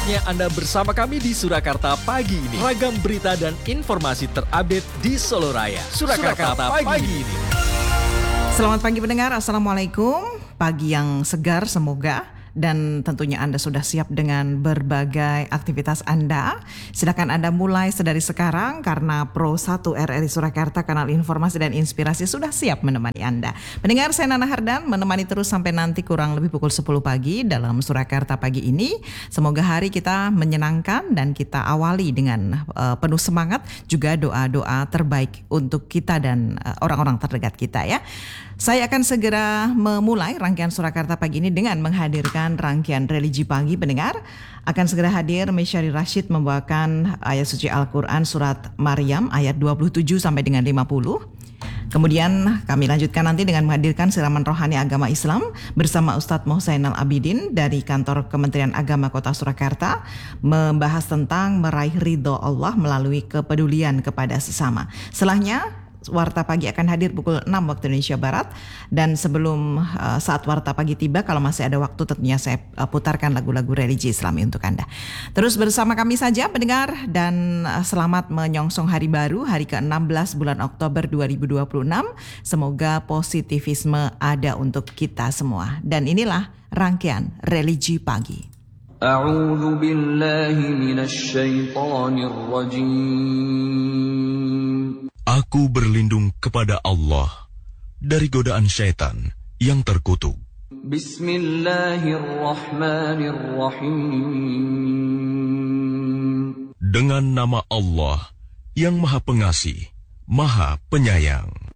Saatnya Anda bersama kami di Surakarta pagi ini. Ragam berita dan informasi terupdate di Solo Raya. Surakarta pagi ini. Selamat pagi pendengar, Assalamualaikum. Pagi yang segar semoga. Dan tentunya Anda sudah siap dengan berbagai aktivitas Anda. Silakan Anda mulai sedari sekarang karena Pro 1 RRI Surakarta, kanal informasi dan inspirasi sudah siap menemani Anda. Pendengar, saya Nana Hardan menemani terus sampai nanti kurang lebih pukul 10 pagi dalam Surakarta pagi ini. Semoga hari kita menyenangkan dan kita awali dengan penuh semangat, juga doa-doa terbaik untuk kita dan orang-orang terdekat kita ya. Saya akan segera memulai rangkaian Surakarta pagi ini dengan menghadirkan rangkaian religi pagi. Pendengar, akan segera hadir Mesyari Rashid membawakan ayat suci Al-Quran surat Maryam ayat 27 sampai dengan 50. Kemudian kami lanjutkan nanti dengan menghadirkan siraman rohani agama Islam bersama Ustadz Mohsainal Abidin dari kantor Kementerian Agama Kota Surakarta, membahas tentang meraih ridho Allah melalui kepedulian kepada sesama. Setelahnya Warta Pagi akan hadir pukul 6 waktu Indonesia Barat. Dan sebelum saat Warta Pagi tiba, kalau masih ada waktu tentunya saya putarkan lagu-lagu religi Islami untuk Anda. Terus bersama kami saja pendengar, dan selamat menyongsong hari baru, hari ke-16 bulan Oktober 2026. Semoga positivisme ada untuk kita semua. Dan inilah rangkaian religi pagi. A'udzu billahi minasy syaithanir rajim. Aku berlindung kepada Allah dari godaan syaitan yang terkutuk. Bismillahirrahmanirrahim. Dengan nama Allah yang Maha Pengasih, Maha Penyayang.